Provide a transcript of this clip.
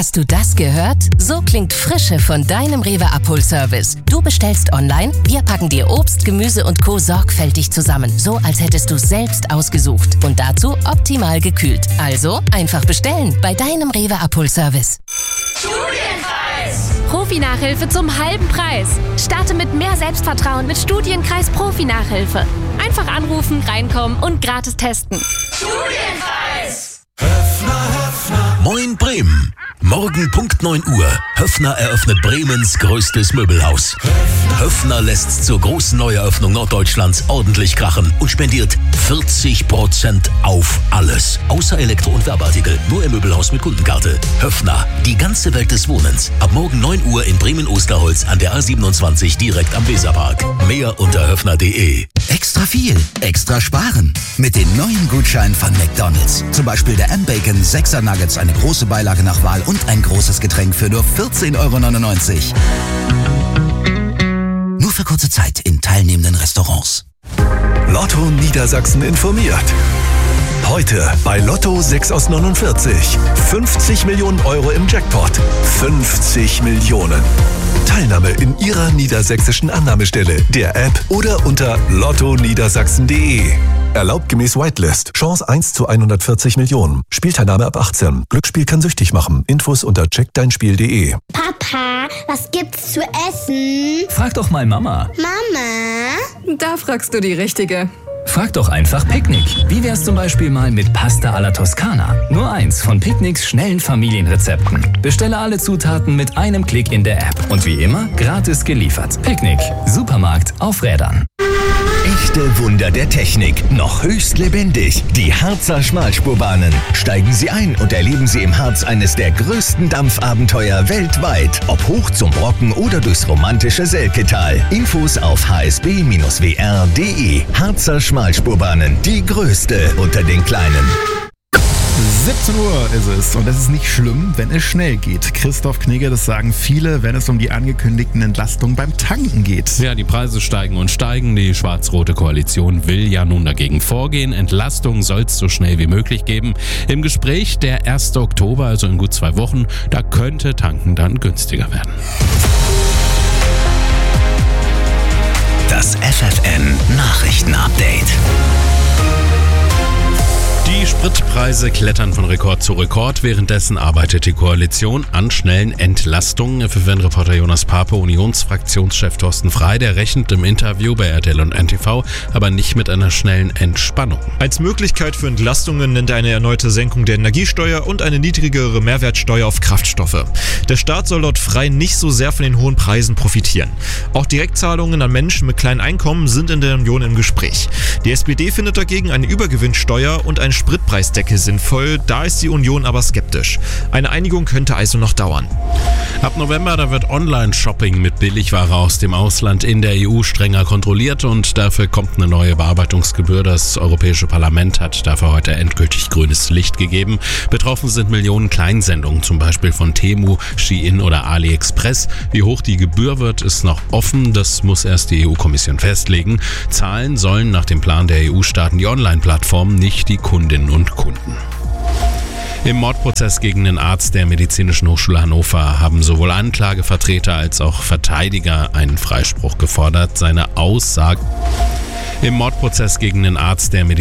Hast du das gehört? So klingt Frische von deinem Rewe-Abholservice. Du bestellst online, wir packen dir Obst, Gemüse und Co. sorgfältig zusammen. So, als hättest du selbst ausgesucht. Und dazu optimal gekühlt. Also einfach bestellen bei deinem Rewe-Abholservice. Studienkreis! Profi-Nachhilfe zum halben Preis. Starte mit mehr Selbstvertrauen mit Studienkreis Profi-Nachhilfe. Einfach anrufen, reinkommen und gratis testen. Studienkreis! Höffner. Moin Bremen. Morgen Punkt 9 Uhr. Höffner eröffnet Bremens größtes Möbelhaus. Höffner lässt zur großen Neueröffnung Norddeutschlands ordentlich krachen und spendiert 40% auf alles. Außer Elektro- und Werbeartikel. Nur im Möbelhaus mit Kundenkarte. Höffner. Die ganze Welt des Wohnens. Ab morgen 9 Uhr in Bremen-Osterholz an der A27 direkt am Weserpark. Mehr unter höffner.de. Extra viel, extra sparen. Mit den neuen Gutscheinen von McDonald's. Zum Beispiel der M-Bacon 6er Nuggets, eine große Beilage nach Wahl und ein großes Getränk für nur 14,99 €. Nur für kurze Zeit in teilnehmenden Restaurants. Lotto Niedersachsen informiert. Heute bei Lotto 6 aus 49. 50 Millionen € im Jackpot. 50 Millionen. Teilnahme in Ihrer niedersächsischen Annahmestelle, der App oder unter lottoniedersachsen.de. Erlaubt gemäß Whitelist. Chance 1 zu 140 Millionen. Spielteilnahme ab 18. Glücksspiel kann süchtig machen. Infos unter checkdeinspiel.de. Papa, was gibt's zu essen? Frag doch mal Mama. Mama? Da fragst du die Richtige. Frag doch einfach Picknick. Wie wär's zum Beispiel mal mit Pasta alla Toskana? Nur eins von Picknicks schnellen Familienrezepten. Bestelle alle Zutaten mit einem Klick in der App. Und wie immer, gratis geliefert. Picknick. Supermarkt auf Rädern. Echte Wunder der Technik, noch höchst lebendig. Die Harzer Schmalspurbahnen. Steigen Sie ein und erleben Sie im Harz eines der größten Dampfabenteuer weltweit. Ob hoch zum Brocken oder durchs romantische Selketal. Infos auf hsb-wr.de. Harzer Schmalspurbahnen, die größte unter den kleinen. 17 Uhr ist es und es ist nicht schlimm, wenn es schnell geht. Christoph Knigge, das sagen viele, wenn es um die angekündigten Entlastungen beim Tanken geht. Ja, die Preise steigen und steigen. Die schwarz-rote Koalition will ja nun dagegen vorgehen. Entlastung soll es so schnell wie möglich geben. Im Gespräch der 1. Oktober, also in gut 2 Wochen, da könnte Tanken dann günstiger werden. Das FFN Nachrichten-Update. Die Spritpreise klettern von Rekord zu Rekord. Währenddessen arbeitet die Koalition an schnellen Entlastungen. FFN-Reporter Jonas Pape, Unionsfraktionschef Thorsten Frey, der rechnet im Interview bei RTL und NTV aber nicht mit einer schnellen Entspannung. Als Möglichkeit für Entlastungen nennt er eine erneute Senkung der Energiesteuer und eine niedrigere Mehrwertsteuer auf Kraftstoffe. Der Staat soll laut Frey nicht so sehr von den hohen Preisen profitieren. Auch Direktzahlungen an Menschen mit kleinen Einkommen sind in der Union im Gespräch. Die SPD findet dagegen eine Übergewinnsteuer und eine Spritpreisdeckel sinnvoll, da ist die Union aber skeptisch. Eine Einigung könnte also noch dauern. Ab November, da wird Online-Shopping mit Billigware aus dem Ausland in der EU strenger kontrolliert und dafür kommt eine neue Bearbeitungsgebühr. Das Europäische Parlament hat dafür heute endgültig grünes Licht gegeben. Betroffen sind Millionen Kleinsendungen, zum Beispiel von Temu, Shein oder AliExpress. Wie hoch die Gebühr wird, ist noch offen. Das muss erst die EU-Kommission festlegen. Zahlen sollen nach dem Plan der EU-Staaten die Online-Plattformen, nicht die Kundinnen und Kunden. Im Mordprozess gegen den Arzt der Medizinischen Hochschule Hannover haben sowohl Anklagevertreter als auch Verteidiger einen Freispruch gefordert. Seine Aussage im Mordprozess gegen den Arzt der